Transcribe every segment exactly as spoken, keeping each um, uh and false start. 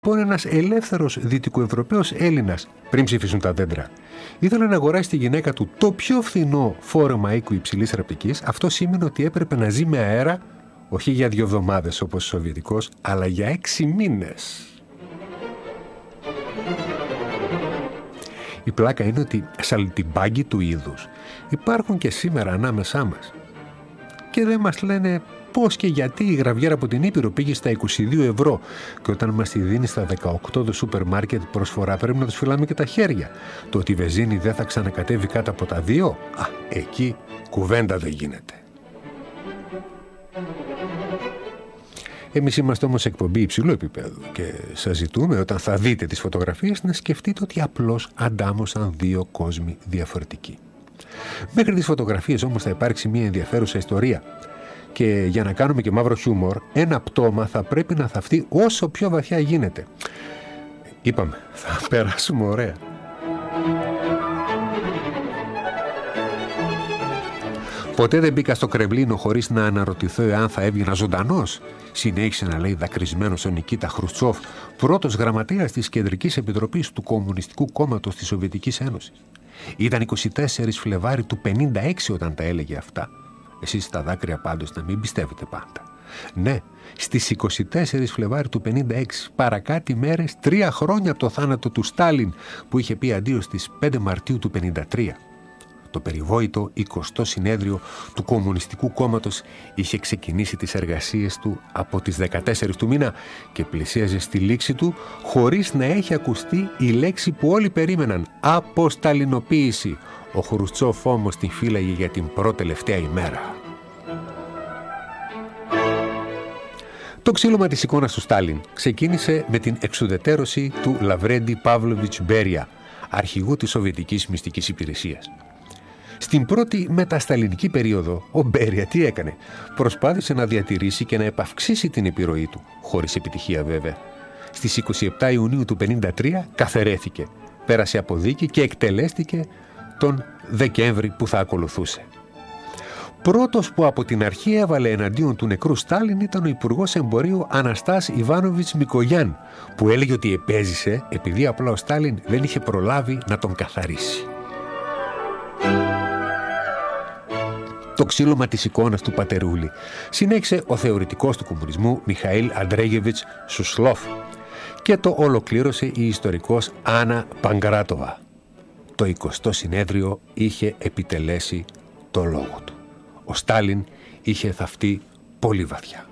Λοιπόν, ένας ελεύθερος δυτικοευρωπαίος Έλληνας, πριν ψηφίσουν τα δέντρα, ήθελε να αγοράσει τη γυναίκα του το πιο φθηνό φόρεμα οίκου υψηλής ραπτικής. Αυτό σήμαινε ότι έπρεπε να ζει με αέρα, όχι για δύο εβδομάδες όπως ο Σοβιετικός, αλλά για έξι μήνες. Η πλάκα είναι ότι σαλτιμπάγκοι του είδους υπάρχουν και σήμερα ανάμεσά μας. Και δεν μας λένε πώς και γιατί η γραβιέρα από την Ήπειρο πήγε στα είκοσι δύο ευρώ και όταν μας τη δίνει στα δεκαοκτώ το σούπερ μάρκετ προσφορά πρέπει να τους φυλάμε και τα χέρια. Το ότι η βενζίνη δεν θα ξανακατέβει κάτω από τα δύο, α, εκεί κουβέντα δεν γίνεται. Εμείς είμαστε όμως εκπομπή υψηλού επίπεδου και σας ζητούμε όταν θα δείτε τις φωτογραφίες να σκεφτείτε ότι απλώς αντάμωσαν δύο κόσμοι διαφορετικοί. Μέχρι τις φωτογραφίες όμως θα υπάρξει μια ενδιαφέρουσα ιστορία. Και για να κάνουμε και μαύρο χιούμορ, ένα πτώμα θα πρέπει να θαυτεί όσο πιο βαθιά γίνεται. Είπαμε, θα περάσουμε ωραία. Ποτέ δεν μπήκα στο Κρεμλίνο χωρίς να αναρωτηθώ εάν θα έβγαινα ζωντανός, συνέχισε να λέει δακρυσμένος ο Νικίτα Χρουτσόφ, πρώτος γραμματέας της Κεντρικής Επιτροπής του Κομμουνιστικού Κόμματος της Σοβιετικής Ένωσης. Ήταν είκοσι τέσσερις Φλεβάρι του πενήντα έξι όταν τα έλεγε αυτά. Εσείς τα δάκρυα πάντως να μην πιστεύετε πάντα. Ναι, στις είκοσι τέσσερις Φλεβάρι του πενήντα έξι, παρακάτι μέρες, τρία χρόνια από το θάνατο του Στάλιν, που είχε πει αντίο στις πέντε Μαρτίου του πενήντα τρία. Το περιβόητο εικοστό συνέδριο του Κομμουνιστικού Κόμματος είχε ξεκινήσει τις εργασίες του από τις δεκατέσσερις του μήνα και πλησίαζε στη λήξη του χωρίς να έχει ακουστεί η λέξη που όλοι περίμεναν, αποσταλινοποίηση. Ο Χρουτσόφ όμως την φύλαγε για την πρώτη-τελευταία ημέρα. Το ξύλωμα της εικόνας του Στάλιν ξεκίνησε με την εξουδετερώση του Λαβρέντι Παύλοβιτς Μπέρια, αρχηγού της Σοβιετικής Μυστικής Υπηρεσίας. Στην πρώτη μετασταλινική περίοδο, ο Μπέρια τι έκανε? Προσπάθησε να διατηρήσει και να επαυξήσει την επιρροή του, χωρίς επιτυχία βέβαια. Στις είκοσι επτά Ιουνίου του πενήντα τρία καθαιρέθηκε, πέρασε από δίκη και εκτελέστηκε τον Δεκέμβρη που θα ακολουθούσε. Πρώτος που από την αρχή έβαλε εναντίον του νεκρού Στάλιν ήταν ο Υπουργός Εμπορίου Αναστάς Ιβάνοβιτς Μικογιάν, που έλεγε ότι επέζησε επειδή απλά ο Στάλιν δεν είχε προλάβει να τον καθαρίσει. Το ξύλωμα της εικόνας του πατερούλη συνέχισε ο θεωρητικός του κομμουνισμού Μιχαήλ Αντρέγεβιτς Σουσλόφ και το ολοκλήρωσε η ιστορικός Άννα Παγκράτοβα. Το εικοστό συνέδριο είχε επιτελέσει το λόγο του. Ο Στάλιν είχε θαυτεί πολύ βαθιά.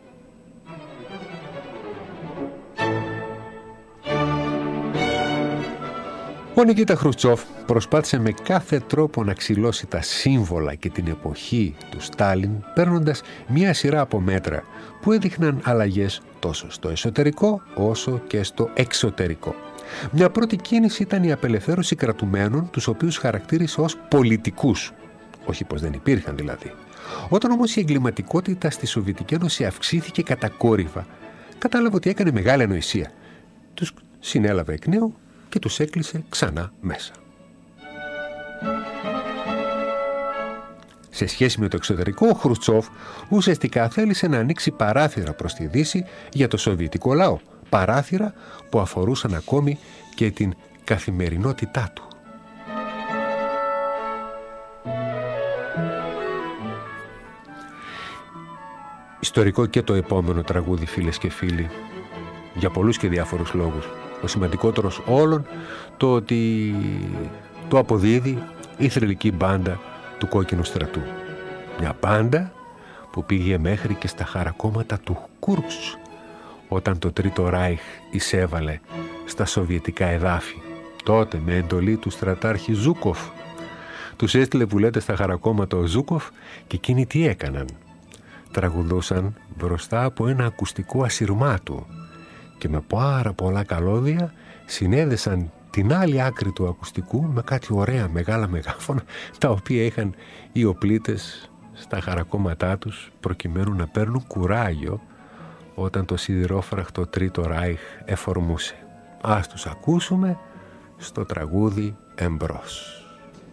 Ο Νικίτα Χρουτσόφ προσπάθησε με κάθε τρόπο να ξυλώσει τα σύμβολα και την εποχή του Στάλιν, παίρνοντας μία σειρά από μέτρα που έδειχναν αλλαγές τόσο στο εσωτερικό όσο και στο εξωτερικό. Μια πρώτη κίνηση ήταν η απελευθέρωση κρατουμένων, τους οποίους χαρακτήρισε ως πολιτικούς. Όχι πως δεν υπήρχαν δηλαδή. Όταν όμως η εγκληματικότητα στη Σοβιετική Ένωση αυξήθηκε κατακόρυφα, κατάλαβε ότι έκανε μεγάλη ανοησία. Τους συνέλαβε εκ νέου και τους έκλεισε ξανά μέσα. Σε σχέση με το εξωτερικό, ο Χρουτσόφ ουσιαστικά θέλησε να ανοίξει παράθυρα προς τη Δύση για το σοβιετικό λαό. Παράθυρα που αφορούσαν ακόμη και την καθημερινότητά του. Ιστορικό και το επόμενο τραγούδι, φίλες και φίλοι, για πολλούς και διάφορους λόγους. Ο σημαντικότερος όλων, το ότι το αποδίδει η θρυλική μπάντα του Κόκκινου Στρατού. Μια μπάντα που πήγε μέχρι και στα χαρακόμματα του Κούρσκ όταν το Τρίτο Ράιχ εισέβαλε στα σοβιετικά εδάφη. Τότε με εντολή του στρατάρχη Ζούκοφ. Τους έστειλε που λέτε στα χαρακόμματα ο Ζούκοφ και εκείνοι τι έκαναν? Τραγουδούσαν μπροστά από ένα ακουστικό ασυρμάτου και με πάρα πολλά καλώδια συνέδεσαν την άλλη άκρη του ακουστικού με κάτι ωραία μεγάλα μεγάφωνα τα οποία είχαν οι οπλίτες στα χαρακόμματά τους προκειμένου να παίρνουν κουράγιο όταν το σιδηρόφραχτο Τρίτο Ράιχ εφορμούσε. Ας τους ακούσουμε στο τραγούδι «Εμπρός».